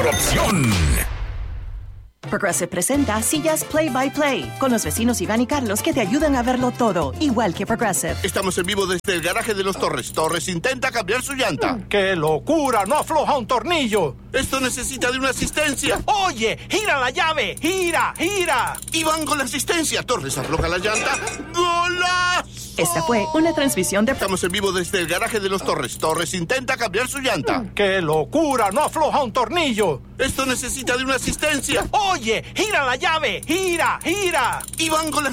Opción. Progressive presenta Sillas Play by Play con los vecinos Iván y Carlos que te ayudan a verlo todo, igual que Progressive. Estamos en vivo desde el garaje de los Torres. Torres intenta cambiar su llanta. ¡Qué locura! ¡No afloja un tornillo! Esto necesita de una asistencia. ¡Oye! ¡Gira la llave! ¡Gira! ¡Gira! Iván con la asistencia. Torres afloja la llanta. ¡Golazo! Esta fue una transmisión de... Estamos en vivo desde el garaje de los Torres. Torres intenta cambiar su llanta. ¡Qué locura! ¡No afloja un tornillo! Esto necesita de una asistencia. ¡Oye! ¡Gira la llave! ¡Gira! ¡Gira! Iván con la